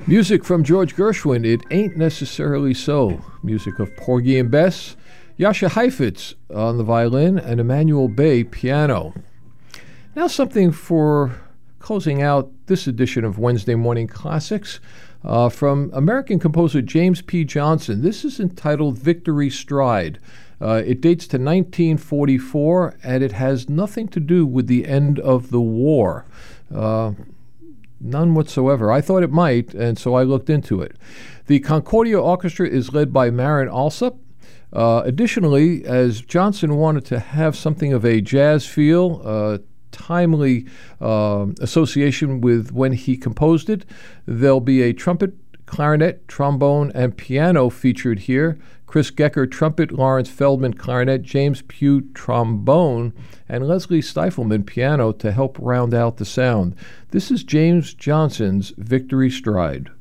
Music from George Gershwin, It Ain't Necessarily So. Music of Porgy and Bess, Jascha Heifetz on the violin, and Emmanuel Bay piano. Now something for closing out this edition of Wednesday Morning Classics from American composer James P. Johnson. This is entitled Victory Stride. It dates to 1944, and it has nothing to do with the end of the war. None whatsoever. I thought it might, and so I looked into it. The Concordia Orchestra is led by Marin Alsop. Additionally, as Johnson wanted to have something of a jazz feel, timely association with when he composed it, there'll be a trumpet, clarinet, trombone, and piano featured here. Chris Gecker, trumpet, Lawrence Feldman, clarinet, James Pugh, trombone, and Leslie Stifelman, piano, to help round out the sound. This is James Johnson's Victory Stride.